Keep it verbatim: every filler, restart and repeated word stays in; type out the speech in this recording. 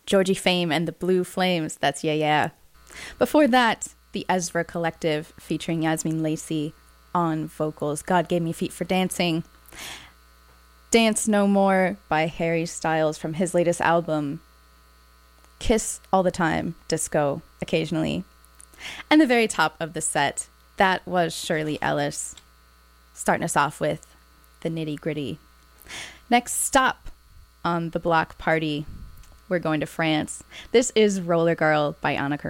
Georgie Fame and the Blue Flames, that's Yeah Yeah. Before that, the Ezra Collective featuring Yasmin Lacey on vocals, God Gave Me Feet for Dancing. Dance No More by Harry Styles from his latest album, Kiss All the Time, Disco Occasionally. And the very top of the set, that was Shirley Ellis, starting us off with The Nitty Gritty. Next stop on the block party, we're going to France. This is Roller Girl by Anna Karenina.